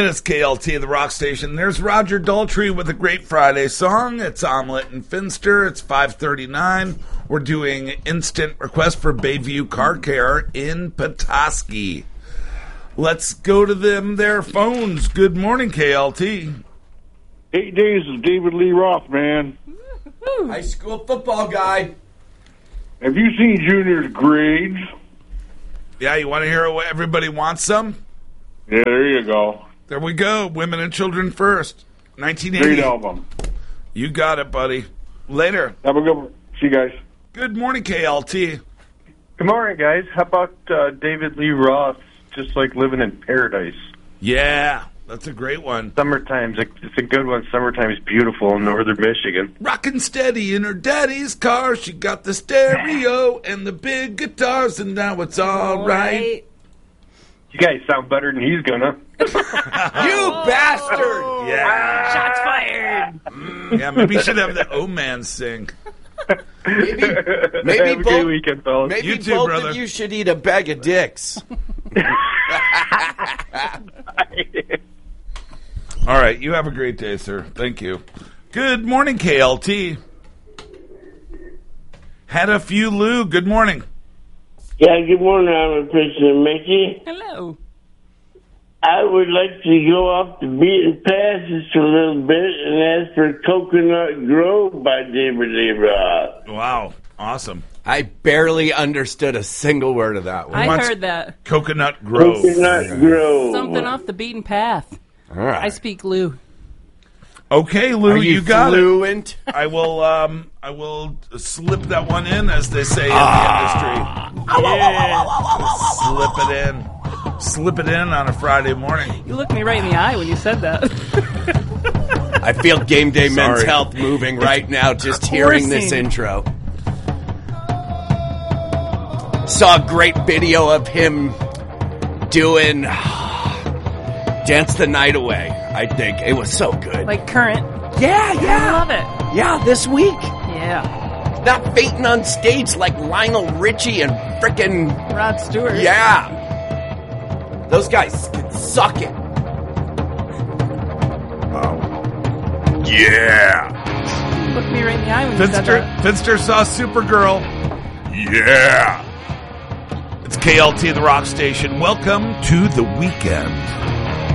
It is KLT, the rock station. There's Roger Daltrey with a great Friday song. It's Omelette and Finster. It's 5:39. We're doing instant request for Bayview Car Care in Petoskey. Let's go to their phones. Good morning, KLT. 8 days of David Lee Roth, man. High school football guy. Have you seen Junior's grades? Yeah, you want to hear what everybody wants some? Yeah, there you go. There we go. Women and Children First. 1980. Great album. You got it, buddy. Later. Have a good one. See you guys. Good morning, KLT. Good morning, guys. How about David Lee Roth, Just Like Living in Paradise? Yeah, that's a great one. Summertime's it's a good one. Summertime's beautiful in northern Michigan. Rockin' steady in her daddy's car. She got the stereo and the big guitars, and now it's all right. You guys sound better than he's gonna. You bastard! Yeah. Shots fired. Yeah, maybe you should have the O-Man sing. Maybe Have a both, good weekend, fellas. maybe You too, both brother. of you should eat a bag of dicks. All right, you have a great day, sir. Thank you. Good morning, KLT. Had a few, Lou. Good morning. Yeah, good morning, I'm President Mickey. Hello. I would like to go off the beaten path just a little bit and ask for Coconut Grove by David Lee Roth. Wow, awesome. I barely understood a single word of that one. I wants- heard that. Coconut Grove. Coconut Grove. Something off the beaten path. All right. I speak Lou. Okay, Lou, Are you got it. fluent? I will slip that one in, as they say in the industry. Yeah. Slip it in on a Friday morning. You looked me right in the eye when you said that. I feel game day men's Sorry. health moving right now just hearing this Coursing. intro. Saw a great video of him doing Dance the Night Away, I think. It was so good. Like current. Yeah, I love it. Yeah, this week. Yeah. Not fainting on stage like Lionel Richie and frickin' Rod Stewart. yeah. Those guys can suck it. Yeah. You looked me right in the eye when you said that. Finster saw Supergirl. Yeah. It's KLT, the rock station. Welcome to the weekend.